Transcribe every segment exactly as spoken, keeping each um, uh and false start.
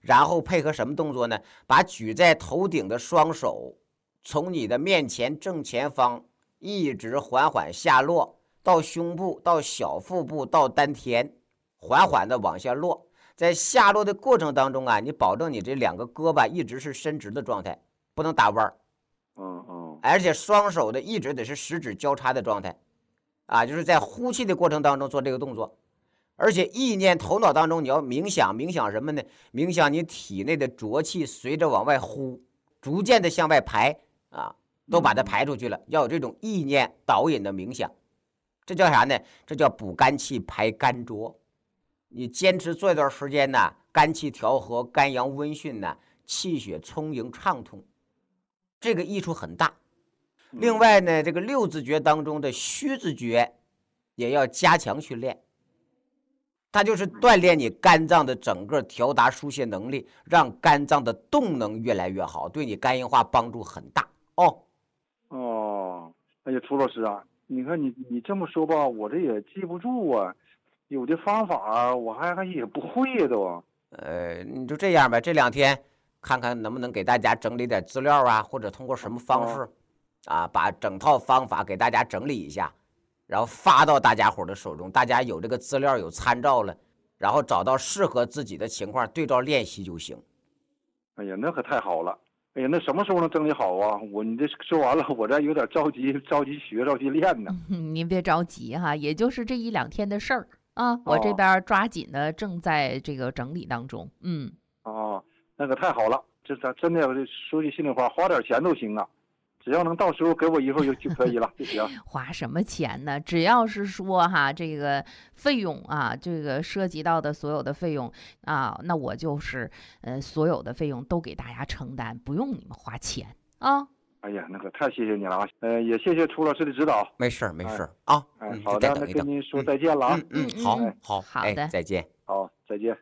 然后配合什么动作呢？把举在头顶的双手从你的面前正前方一直缓缓下落，到胸部，到小腹部，到丹田，缓缓的往下落。在下落的过程当中啊，你保证你这两个胳膊一直是伸直的状态，不能打弯。 嗯嗯， 而且双手的一直得是十指交叉的状态，啊，就是在呼气的过程当中做这个动作。而且意念头脑当中你要冥想，冥想什么呢？冥想你体内的浊气随着往外呼，逐渐的向外排啊，都把它排出去了。要有这种意念导引的冥想，这叫啥呢？这叫补肝气、排肝浊。你坚持做一段时间呢，肝气调和，肝阳温煦呢，气血充盈畅通，这个益处很大。另外呢，这个六字诀当中的虚字诀也要加强训练，它就是锻炼你肝脏的整个调达疏泄能力，让肝脏的动能越来越好，对你肝硬化帮助很大哦。 哦，哎呀，楚老师啊，你看你你这么说吧，我这也记不住啊，有的方法我还还也不会呀都。 呃，你就这样吧，这两天看看能不能给大家整理点资料啊，或者通过什么方式。哦啊，把整套方法给大家整理一下，然后发到大家伙的手中，大家有这个资料有参照了，然后找到适合自己的情况对照练习就行。 哎呀，那可太好了！哎呀，那什么时候能整理好啊？我你这说完了，我这有点着急，着急学，着急练呢。 嗯，您别着急哈，也就是这一两天的事儿啊，我这边抓紧的正在这个整理当中。嗯， 哦，那可太好了，这咱真的说句心里话，花点钱都行啊。只要能到时候给我一份就就可以了，就行。 花什么钱呢？只要是说哈，这个费用啊，这个涉及到的所有的费用啊，那我就是呃所有的费用都给大家承担，不用你们花钱啊。 哎呀，那可太谢谢你了啊！呃，也谢谢楚老师的指导。 没事没事啊。 哎，嗯、好的，那跟您说再见了啊。 嗯嗯，好好好的、 哎，再见。 好，再见。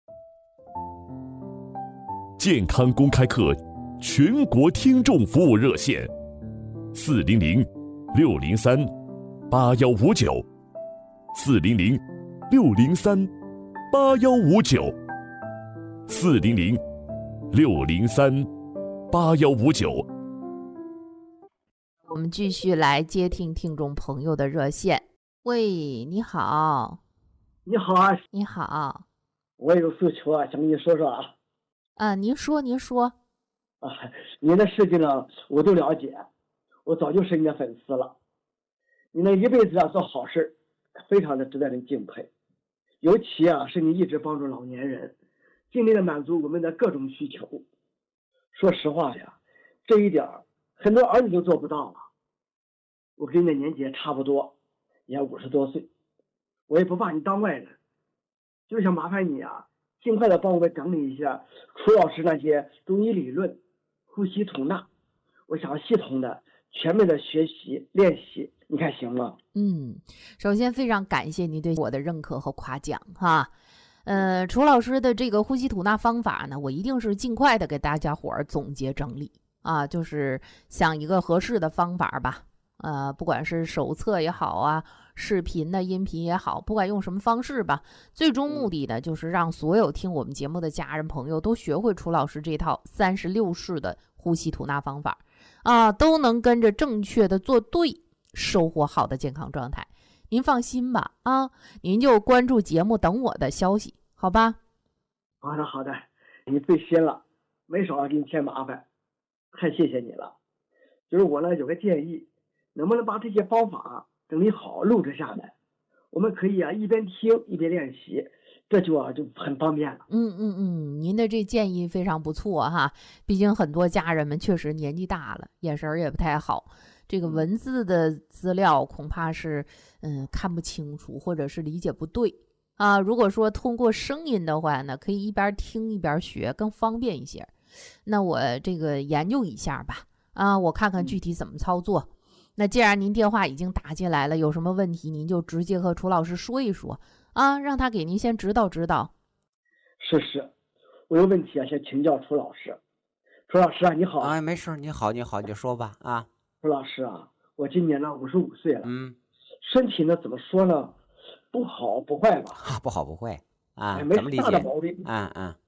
健康公开课。全国听众服务热线：四零零六零三八幺五九，四零零六零三八幺五九，四零零六零三八幺五九。 我们继续来接听听众朋友的热线。喂，你好。 你好啊， 你好。 我有诉求啊，想跟你说说啊。 啊，您说，您说。 啊，您的事情呢，我都了解，我早就是你的粉丝了。你那一辈子啊做好事，非常的值得人敬佩。尤其啊，是你一直帮助老年人，尽力的满足我们的各种需求。说实话呀，这一点很多儿女都做不到了。我跟你的年纪也差不多，也五十多岁，我也不把你当外人，就是想麻烦你啊，尽快的帮我们整理一下楚老师那些中医理论。呼吸吐纳，我想系统的、全面的学习练习，你看行吗？ 嗯，首先非常感谢你对我的认可和夸奖哈。呃，楚老师的这个呼吸吐纳方法呢，我一定是尽快的给大家伙儿总结整理啊，就是想一个合适的方法吧。呃，不管是手册也好啊，视频的音频也好，不管用什么方式吧，最终目的呢，就是让所有听我们节目的家人朋友都学会楚老师这套三十六式的呼吸吐纳方法啊，都能跟着正确的做对，收获好的健康状态。您放心吧啊，您就关注节目，等我的消息，好吧？ 好的好的，你最先了，没少给你添麻烦，太谢谢你了。就是我呢有个建议，能不能把这些方法整理好录制下来，我们可以啊一边听一边练习，这就啊就很方便了。 嗯嗯嗯，您的这建议非常不错哈，毕竟很多家人们确实年纪大了，眼神也不太好，这个文字的资料恐怕是嗯看不清楚，或者是理解不对啊。如果说通过声音的话呢，可以一边听一边学，更方便一些。那我这个研究一下吧，啊，我看看具体怎么操作。那既然您电话已经打进来了，有什么问题您就直接和楚老师说一说啊，让他给您先指导指导。 是是，我有问题啊，先请教楚老师。楚老师啊，你好。 啊，没事，你好，你好，你就说吧啊。 楚老师啊，我今年呢五十五岁了， 嗯， 身体呢怎么说呢，不好不坏吧？ 啊，不好不坏啊， 哎，没怎么理解？ 大的毛病。 嗯嗯，